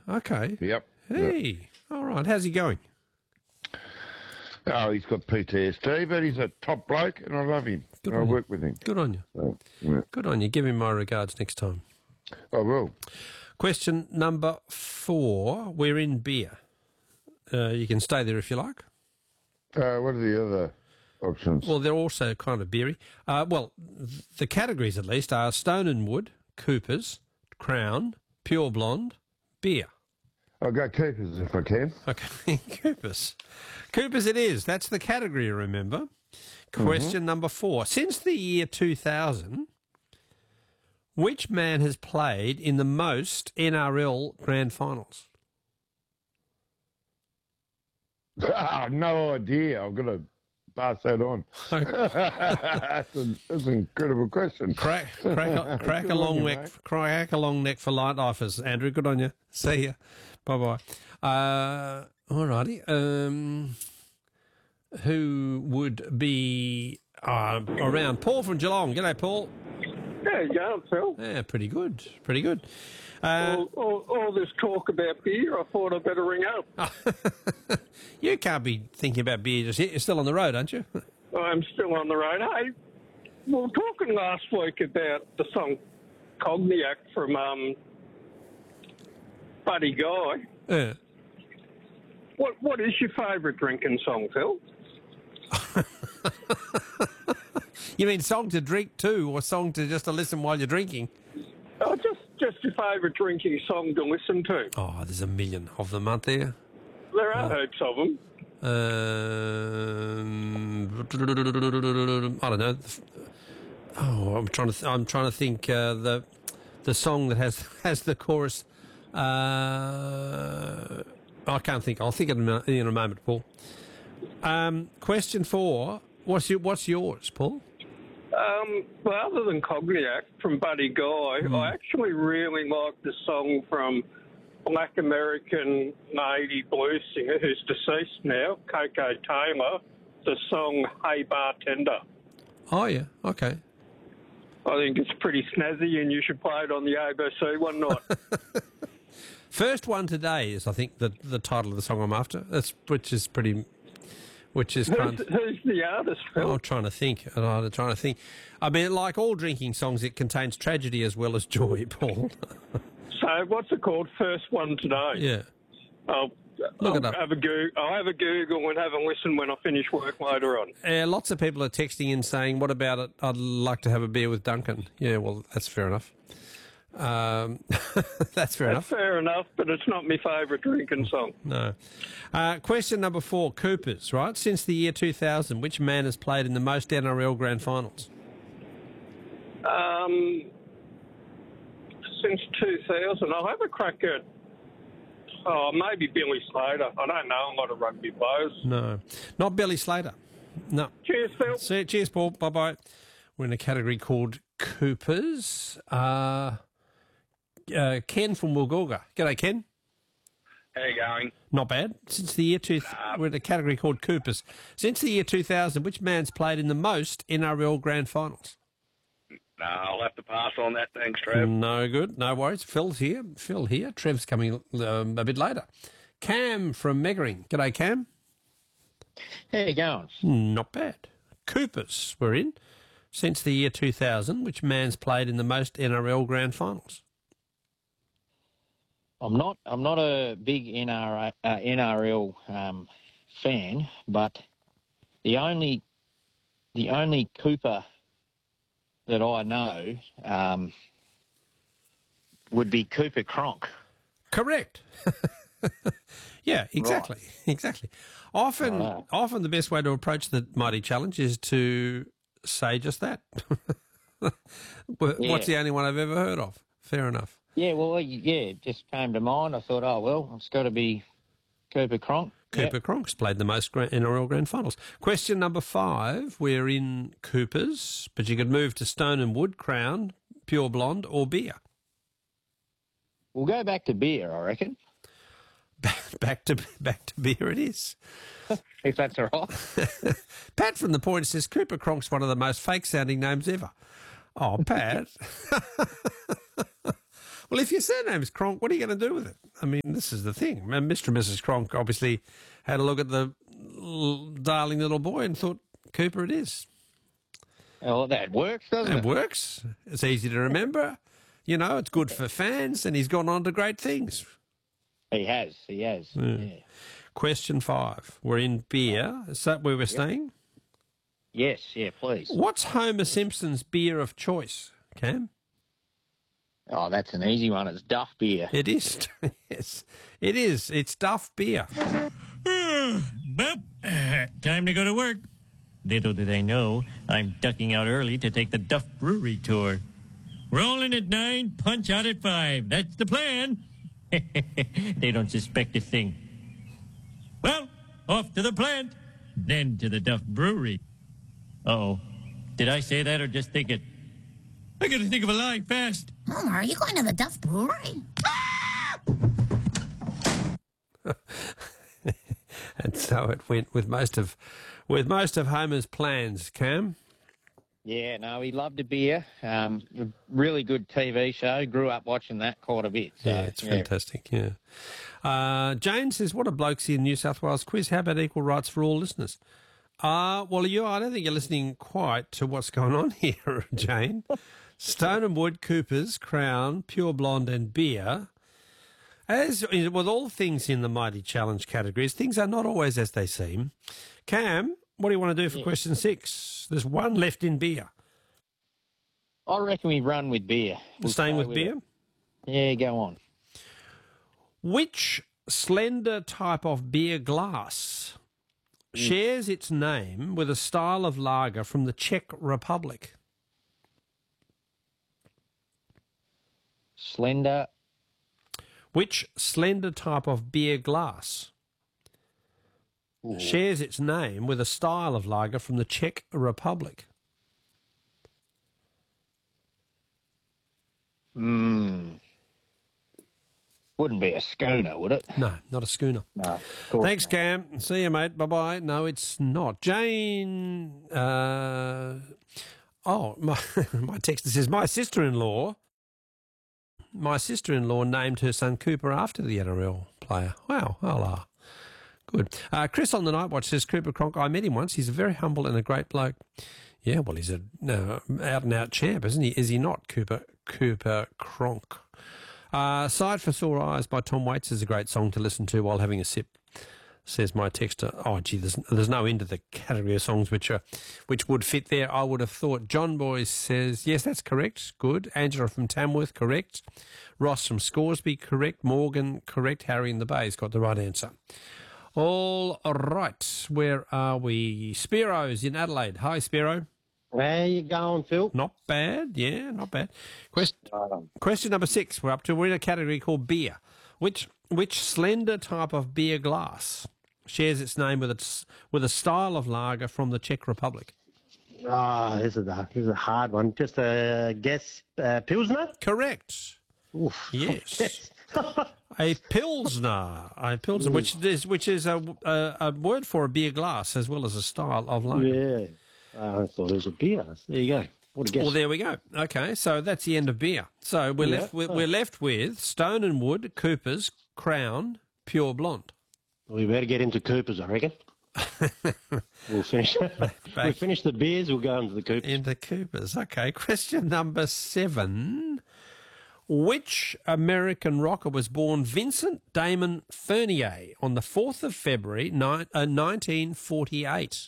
Okay. Yep. Hey. All right. How's he going? Oh, he's got PTSD, but he's a top bloke, and I love him. I work with him. Good on you. So, yeah. Good on you. Give him my regards next time. I will. Question number 4. We're in beer. You can stay there if you like. What are the other options? Well, they're also kind of beery. The categories at least are Stone and Wood, Coopers, Crown, Pure Blonde, beer. I'll go Coopers if I can. Okay, Coopers. Coopers it is. That's the category, remember. Question number 4. Since the year 2000, which man has played in the most NRL Grand Finals? No idea. I'm going to pass that on. That's an incredible question. Crack along neck for light lifers, Andrew. Good on you. See ya. Bye-bye. All righty. Who would be around? Paul from Geelong. G'day, Paul. How you going, Phil? Yeah, pretty good. Pretty good. All this talk about beer, I thought I'd better ring up. You can't be thinking about beer just yet. You're still on the road, aren't you? I'm still on the road. Hey, we were talking last week about the song Cognac from Buddy Guy. Yeah. What is your favourite drinking song, Phil? You mean song to drink to, or song to just to listen while you're drinking? Oh, just your favourite drinking song to listen to. Oh, there's a million of them, aren't there? There are heaps of them. I don't know. Oh, I'm trying to think. The song that has the chorus. I can't think. I'll think in a moment, Paul. Question 4. What's yours, Paul? Well, other than Cognac from Buddy Guy, I actually really like the song from Black American Navy blues singer who's deceased now, Coco Taylor, the song Hey Bartender. Oh, yeah. Okay. I think it's pretty snazzy and you should play it on the ABC one night. First one today is, I think, the title of the song I'm after. Which is Who's the artist, Phil? I'm trying to think. I mean, like all drinking songs, it contains tragedy as well as joy, Paul. So, what's it called? First one today. Yeah. I'll have a Google and have a listen when I finish work later on. Lots of people are texting in saying, "What about it? I'd like to have a beer with Duncan." Yeah, well, that's fair enough. That's fair enough. Fair enough, but it's not my favourite drinking song. No. Question number 4, Coopers, right? Since the year 2000, which man has played in the most NRL Grand Finals? Since 2000, I'll have a crack at, maybe Billy Slater. I don't know a lot of rugby players. No. Not Billy Slater. No. Cheers, Phil. Cheers, Paul. Bye-bye. We're in a category called Coopers. Ken from Woolgoolga. G'day, Ken. How you going? Not bad. Since the year 2000, we're in a category called Coopers. Since the year 2000, which man's played in the most NRL Grand Finals? No, I'll have to pass on that. Thanks, Trev. No good. No worries. Phil's here. Trev's coming a bit later. Cam from Meggering. G'day, Cam. How you going? Not bad. Coopers we're in. Since the year 2000, which man's played in the most NRL Grand Finals? I'm not a big NRL fan, but the only Cooper that I know would be Cooper Cronk. Correct. Yeah, exactly. Right. Exactly. Often the best way to approach the mighty challenge is to say just that. What's the only one I've ever heard of? Fair enough. Yeah, well, it just came to mind. I thought, oh, well, it's got to be Cooper Cronk. Cooper Cronk's played the most NRL Grand Finals. Question number 5. We're in Coopers, but you could move to Stone and Wood, Crown, Pure Blonde or beer. We'll go back to beer, I reckon. Back to beer it is. If that's all right. Pat from the Point says Cooper Cronk's one of the most fake-sounding names ever. Oh, Pat. Well, if your surname's Cronk, what are you going to do with it? I mean, this is the thing. Mr. and Mrs. Cronk obviously had a look at the darling little boy and thought, Cooper it is. Oh, that works, doesn't It it? works. It's easy to remember. You know, it's good for fans, and he's gone on to great things. He has. Yeah. Question 5. We're in beer. Is that where we're staying? Yes, yeah, please. What's Homer Simpson's beer of choice, Cam? Oh, that's an easy one. It's Duff beer. It is. Yes, it is. It's Duff beer. Well, time to go to work. Little do they know, I'm ducking out early to take the Duff Brewery tour. Roll in at 9, punch out at 5. That's the plan. They don't suspect a thing. Well, off to the plant, then to the Duff Brewery. Uh-oh. Did I say that or just think it? I gotta think of a lie fast. Homer, are you going to the Duff Brewery? And so it went with most of Homer's plans, Cam. Yeah, no, he loved a beer. A really good TV show. Grew up watching that quite a bit. So, Yeah, it's fantastic, yeah. Jane says, what a blokes in New South Wales quiz. How about equal rights for all listeners? Well, I don't think you're listening quite to what's going on here, Jane. Stone and Wood, Coopers, Crown, Pure Blonde and beer. As with all things in the Mighty Challenge categories, things are not always as they seem. Cam, what do you want to do for question 6? There's one left in beer. I reckon we run with beer. Staying stay with beer? it. Yeah, go on. Which slender type of beer glass shares its name with a style of lager from the Czech Republic? Slender. Which slender type of beer glass shares its name with a style of lager from the Czech Republic? Wouldn't be a schooner, would it? No, not a schooner. No. Of course Thanks, not. Cam. See you, mate. Bye-bye. No, it's not. Jane, my text says, my sister-in-law named her son Cooper after the NRL player. Wow, hola. Good. Chris on the Night Watch says, Cooper Cronk, I met him once. He's a very humble and a great bloke. Yeah, well, he's a out-and-out champ, isn't he? Is he not, Cooper Cronk? Side for Sore Eyes by Tom Waits is a great song to listen to while having a sip, says my texter. Oh, gee, there's no end to the category of songs which would fit there, I would have thought. John Boyce says, yes, that's correct. Good. Angela from Tamworth, correct. Ross from Scoresby, correct. Morgan, correct. Harry in the Bay's got the right answer. All right. Where are we? Spiro's in Adelaide. Hi, Spiro. Where you going, Phil? Not bad. Yeah, not bad. Question number 6. We're in a category called beer. Which slender type of beer glass shares its name with a style of lager from the Czech Republic? Oh, this is a hard one. Just a guess, Pilsner? Correct. Oof. Yes. A Pilsner, which is a word for a beer glass as well as a style of lager. Yeah. I thought it was a beer. There you go. What a guess. Well, there we go. Okay, so that's the end of beer. So we're left with Stone and Wood, Coopers, Crown, Pure Blonde. We better get into Coopers, I reckon. We'll finish. We'll finish the beers. We'll go into the Coopers. Into Coopers. Okay. Question number 7. Which American rocker was born Vincent Damon Fernier on the 4th of February 1948?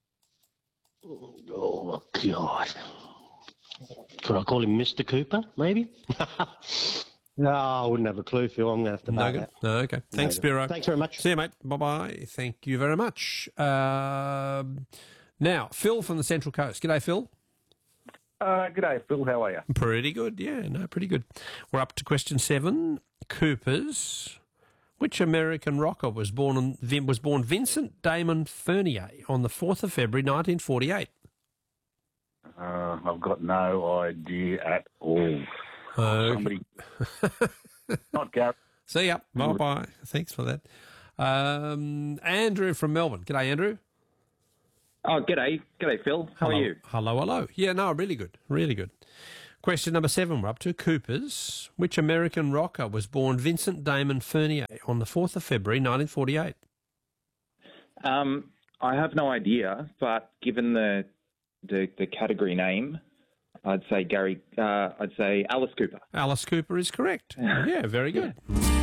Oh, God. Could I call him Mr. Cooper, maybe? No, I wouldn't have a clue, Phil. I'm going to have to know that. No, okay. Thanks, Spiro. Thanks very much. See you, mate. Bye-bye. Thank you very much. Now, Phil from the Central Coast. G'day, Phil. G'day, Phil. How are you? Pretty good. Yeah, no, pretty good. We're up to question 7. Coopers. Which American rocker was born Vincent Damon Fernier on the 4th of February 1948? I've got no idea at all. Somebody, not Gary. See ya. Bye-bye. Thanks for that. Andrew from Melbourne. G'day, Andrew. Oh, g'day. G'day, Phil. How are you? Hello. Yeah, no, really good. Really good. Question number 7, we're up to Coopers. Which American rocker was born Vincent Damon Furnier on the 4th of February 1948? I have no idea, but given the category name, I'd say Alice Cooper. Alice Cooper is correct. Yeah, very good.